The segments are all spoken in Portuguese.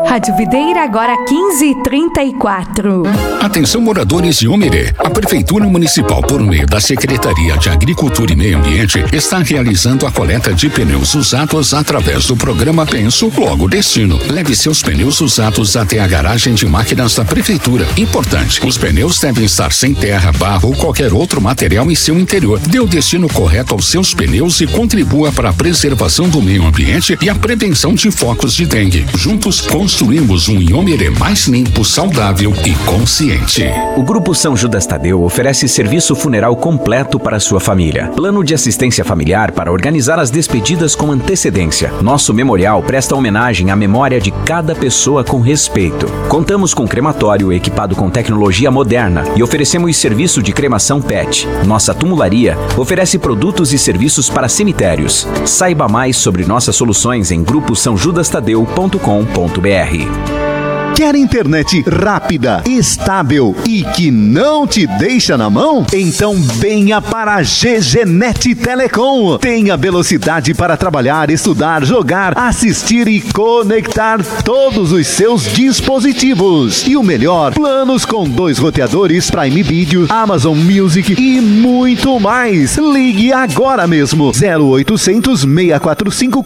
Rádio Videira, agora 15h34. Atenção, moradores de Omerê. A Prefeitura Municipal, por meio da Secretaria de Agricultura e Meio Ambiente, está realizando a coleta de pneus usados através do programa Penso, Logo Destino. Leve seus pneus usados até a garagem de máquinas da Prefeitura. Importante, os pneus devem estar sem terra, barro ou qualquer outro material em seu interior. Dê o destino correto aos seus pneus e contribua para a preservação do meio ambiente e a prevenção de focos de dengue. Juntos, construímos um Iomerê mais limpo, saudável e consciente. O Grupo São Judas Tadeu oferece serviço funeral completo para sua família. Plano de assistência familiar para organizar as despedidas com antecedência. Nosso memorial presta homenagem à memória de cada pessoa com respeito. Contamos com crematório equipado com tecnologia moderna e oferecemos serviço de cremação PET. Nossa tumularia oferece produtos e serviços para cemitérios. Saiba mais sobre nossas soluções em gruposãojudastadeu.com.br. Quer internet rápida, estável e que não te deixa na mão? Então venha para a GGNet Telecom. Tenha velocidade para trabalhar, estudar, jogar, assistir e conectar todos os seus dispositivos. E o melhor, planos com 2 roteadores, Prime Video, Amazon Music e muito mais. Ligue agora mesmo. 0800 645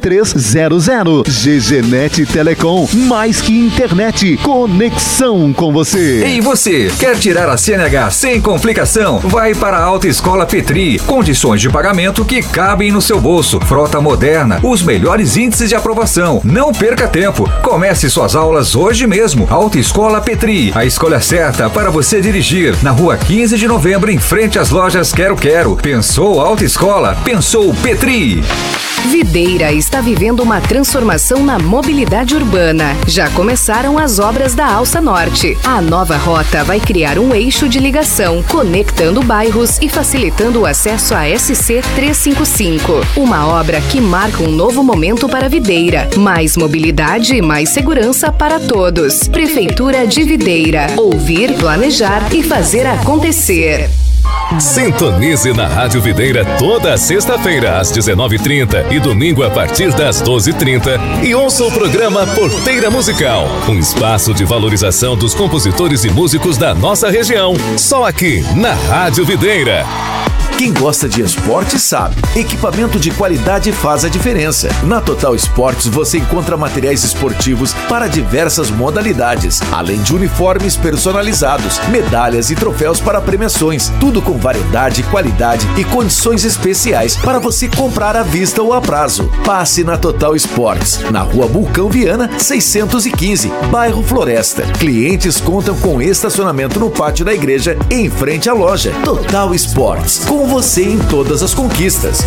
4300. GGNet Telecom, mais que internet, conexão com você. E você, quer tirar a CNH sem complicação? Vai para a Autoescola Petri. Condições de pagamento que cabem no seu bolso. Frota moderna, os melhores índices de aprovação. Não perca tempo. Comece suas aulas hoje mesmo. Autoescola Petri, a escolha certa para você dirigir. Na rua 15 de novembro, em frente às lojas Quero Quero. Pensou Autoescola? Pensou Petri. Videira está vivendo uma transformação na mobilidade urbana. Já começaram as obras da Alça Norte. A nova rota vai criar um eixo de ligação, conectando bairros e facilitando o acesso à SC 355. Uma obra que marca um novo momento para Videira. Mais mobilidade e mais segurança para todos. Prefeitura de Videira. Ouvir, planejar e fazer acontecer. Sintonize na Rádio Videira toda sexta-feira às 19h30 e domingo a partir das 12h30 e ouça o programa Porteira Musical, um espaço de valorização dos compositores e músicos da nossa região, só aqui na Rádio Videira. Quem gosta de esporte sabe, equipamento de qualidade faz a diferença. Na Total Esportes você encontra materiais esportivos para diversas modalidades, além de uniformes personalizados, medalhas e troféus para premiações, tudo com variedade, qualidade e condições especiais para você comprar à vista ou a prazo. Passe na Total Esportes, na Rua Vulcão Viana, 615, bairro Floresta. Clientes contam com estacionamento no pátio da igreja em frente à loja. Total Esportes, com você em todas as conquistas.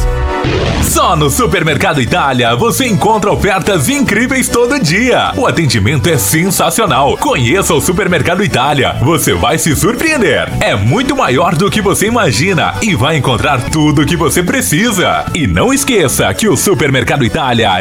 Só no Supermercado Itália você encontra ofertas incríveis todo dia. O atendimento é sensacional. Conheça o Supermercado Itália. Você vai se surpreender. É muito maior do que você imagina e vai encontrar tudo o que você precisa. E não esqueça que o Supermercado Itália